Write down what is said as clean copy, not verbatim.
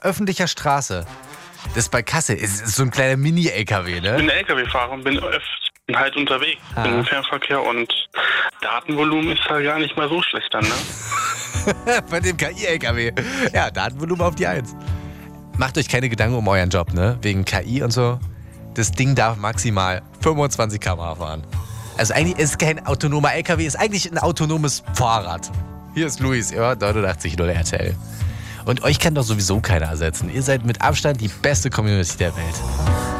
öffentlicher Straße. Das ist bei Kassel. Ist so ein kleiner Mini-LKW, ne? Ich bin LKW-Fahrer und bin halt unterwegs im Fernverkehr und Datenvolumen ist da gar nicht mal so schlecht dann, ne? Bei dem KI-LKW. Ja, Datenvolumen auf die 1. Macht euch keine Gedanken um euren Job, ne? Wegen KI und so. Das Ding darf maximal 25 km/h fahren. Also eigentlich ist es kein autonomer LKW, ist eigentlich ein autonomes Fahrrad. Hier ist Luis, ja, 89.0 RTL. Und euch kann doch sowieso keiner ersetzen. Ihr seid mit Abstand die beste Community der Welt.